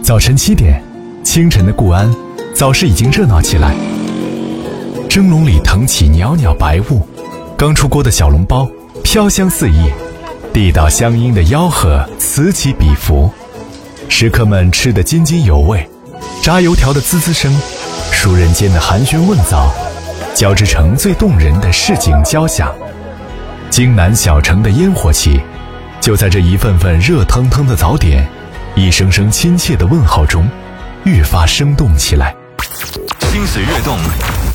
早晨7点，清晨的固安早市已经热闹起来。蒸笼里腾起袅袅白雾，刚出锅的小笼包飘香四溢，地道乡音的吆喝此起彼伏，食客们吃得津津有味，炸油条的滋滋声，熟人间的寒暄问早，交织成最动人的市井交响。京南小城的烟火气，就在这一份份热腾腾的早点，一声声亲切的问候中，愈发生动起来。 心随悦动，